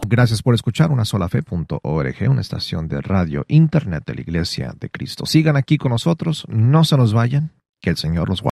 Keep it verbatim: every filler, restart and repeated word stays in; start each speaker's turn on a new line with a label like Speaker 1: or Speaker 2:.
Speaker 1: Gracias por escuchar una sola fe punto org, una estación de radio internet de la Iglesia de Cristo. Sigan aquí con nosotros, no se nos vayan, que el Señor los guarde.